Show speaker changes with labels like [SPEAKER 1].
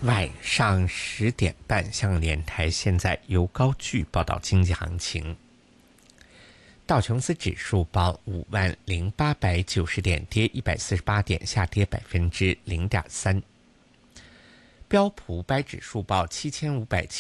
[SPEAKER 1] 晚上10点半，香港电台现在由高炬报道经济行情。道琼斯指数报50890点，跌148点，下跌0.3%。标普500指数报7570